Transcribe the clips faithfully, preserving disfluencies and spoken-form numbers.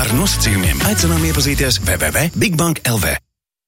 Ar nosacījumiem aicinām iepazīties w w w punkt bigbank punkt l v.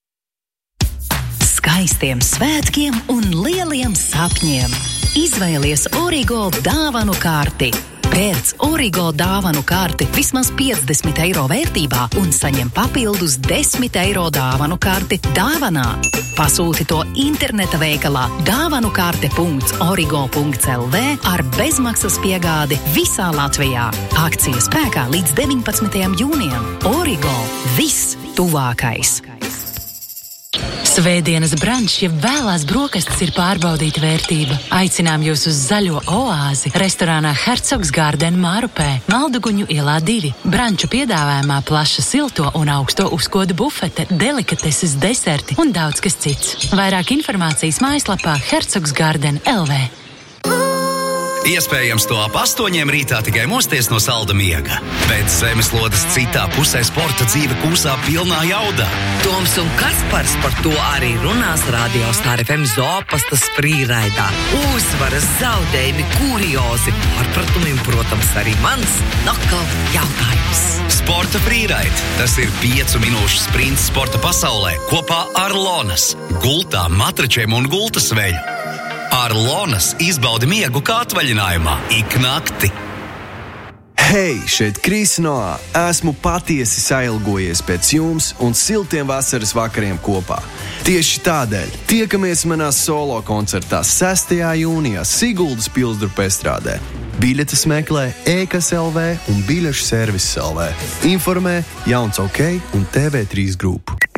Skaistiem svētkiem un lieliem sapņiem. Izvēlies Origo dāvanu karti. Pērc Origo dāvanu karti vismaz piecdesmit eiro vērtībā un saņem papildus desmit eiro dāvanu karti dāvanā. Pasūti to interneta veikalā dāvanukarte punkts origo punkts l v ar bezmaksas piegādi visā Latvijā. Akcija spēkā līdz deviņpadsmitajam jūnijam. Origo – viss tuvākais. Svētdienas brančs, ja vēlās brokastis ir pārbaudīta vērtība. Aicinām jūs uz zaļo oāzi restorānā Hercogs Garden Mārupē, Malduguņu ielā divi. Branču piedāvājumā plaša silto un augsto uzkodu bufete, delikateses, deserti un daudz kas cits. Vairāk informācijas mājaslapā hercogs garden punkt l v. Iespējams, to ap astoņiem rītā tikai mosties no salda miega. Bet zemeslodes citā pusē sporta dzīve kūsā pilnā jaudā. Toms un Kaspars par to arī runās Radio Star F M Zopastas frīraidā. Uzvaras, zaudējumi, kuriozi, pārpratumi un, protams, arī mans nokal jautājums. Sporta frīraid. Tas ir piecu minūšu sprints sporta pasaulē kopā ar Lonas, gultām, matračiem un gultas veļu. Ar Lonas izbaudi miegu kā atvaļinājumā ik nakti. Hei, šeit Kris Noā. Esmu patiesi sailgojies pēc jums un siltiem vasaras vakariem kopā. Tieši tādēļ tiekamies manā solo koncertā sestajā jūnijā Siguldas Pilsdrupa estrādē. Biļetes meklē e-kas punkt l v un biļešu servis punkt l v. Informē Jauns OK un T V trīs grupu.